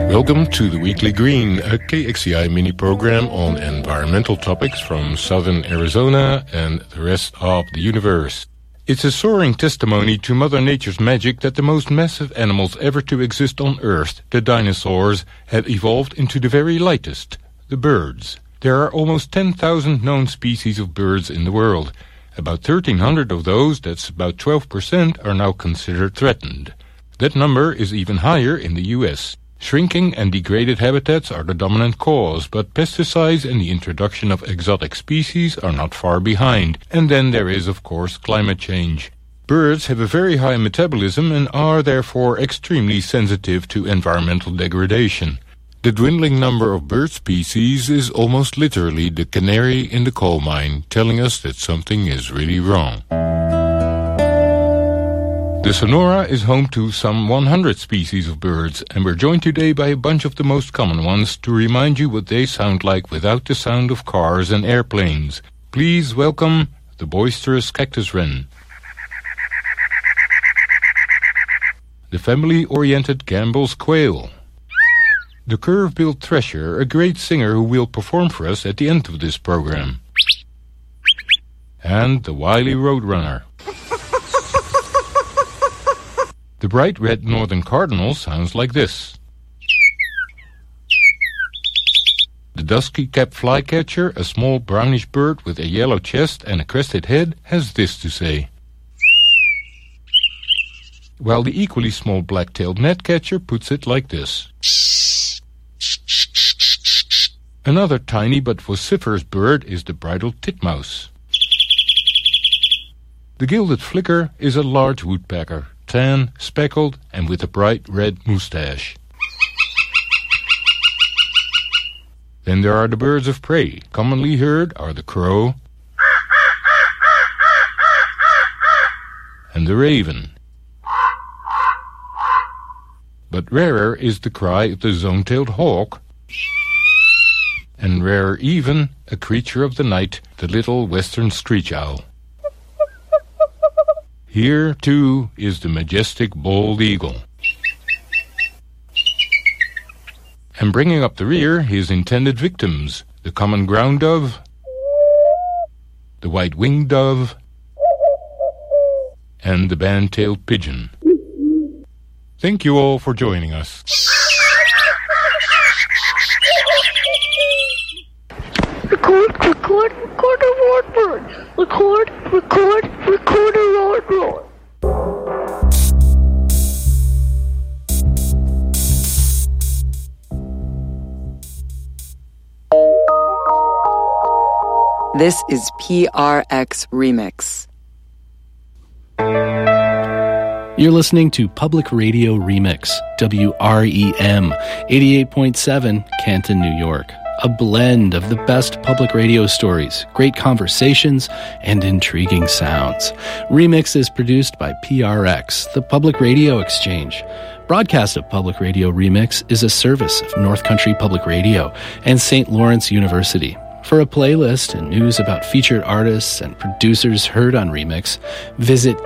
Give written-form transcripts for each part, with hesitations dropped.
Welcome to the Weekly Green, a KXCI mini-program on environmental topics from southern Arizona and the rest of the universe. It's a soaring testimony to Mother Nature's magic that the most massive animals ever to exist on Earth, the dinosaurs, have evolved into the very lightest, the birds. There are almost 10,000 known species of birds in the world. About 1,300 of those, that's about 12%, are now considered threatened. That number is even higher in the U.S. Shrinking and degraded habitats are the dominant cause, but pesticides and the introduction of exotic species are not far behind. And then there is, of course, climate change. Birds have a very high metabolism and are therefore extremely sensitive to environmental degradation. The dwindling number of bird species is almost literally the canary in the coal mine, telling us that something is really wrong. The Sonora is home to some 100 species of birds, and we're joined today by a bunch of the most common ones to remind you what they sound like without the sound of cars and airplanes. Please welcome the boisterous cactus wren, the family-oriented Gambel's quail, the curve-billed thresher, a great singer who will perform for us at the end of this program, and the wily roadrunner. The bright red northern cardinal sounds like this. The dusky-capped flycatcher, a small brownish bird with a yellow chest and a crested head, has this to say. While the equally small black-tailed gnatcatcher puts it like this. Another tiny but vociferous bird is the bridled titmouse. The gilded flicker is a large woodpecker, tan, speckled, and with a bright red moustache. Then there are the birds of prey. Commonly heard are the crow and the raven. But rarer is the cry of the zone-tailed hawk, and rarer even a creature of the night, the little western screech owl. Here, too, is the majestic bald eagle. And bringing up the rear, his intended victims, the common ground dove, the white-winged dove, and the band-tailed pigeon. Thank you all for joining us. Record a road bird. Record a road bird. This is PRX Remix. You're listening to Public Radio Remix, WREM, 88.7, Canton, New York. A blend of the best public radio stories, great conversations, and intriguing sounds. Remix is produced by PRX, the Public Radio Exchange. Broadcast of Public Radio Remix is a service of North Country Public Radio and St. Lawrence University. For a playlist and news about featured artists and producers heard on Remix, visit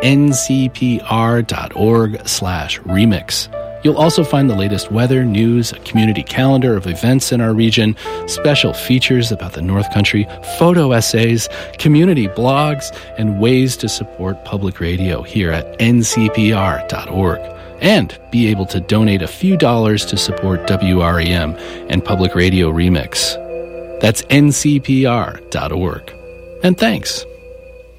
ncpr.org/remix. You'll also find the latest weather, news, a community calendar of events in our region, special features about the North Country, photo essays, community blogs, and ways to support public radio here at ncpr.org. And be able to donate a few dollars to support WREM and Public Radio Remix. That's ncpr.org. And thanks.